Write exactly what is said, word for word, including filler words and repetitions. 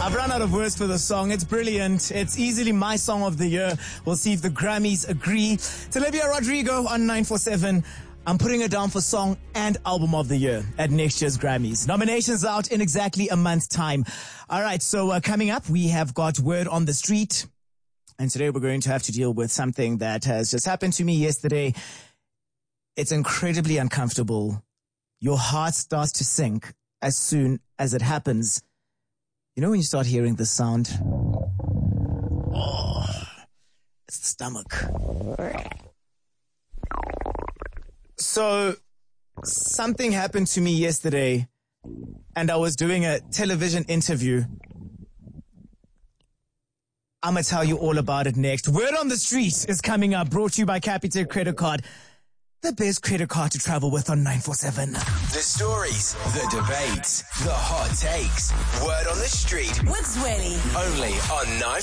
I've run out of words for the song. It's brilliant. It's easily my song of the year. We'll see if the Grammys agree. It's Olivia Rodrigo on nine four seven. I'm putting her down for song and album of the year at next year's Grammys. Nominations out in exactly a month's time. All right, so uh, coming up, we have got Word on the Street. And today we're going to have to deal with something that has just happened to me yesterday. It's incredibly uncomfortable. Your heart starts to sink as soon as it happens. You know when you start hearing the sound? Oh, it's the stomach. So, something happened to me yesterday, and I was doing a television interview. I'm going to tell you all about it next. Word on the Street is coming up, brought to you by Capitec Credit Card. The best credit card to travel with on nine four seven. The stories, the debates, the hot takes. Word on the Street. With Zweli. Only on nine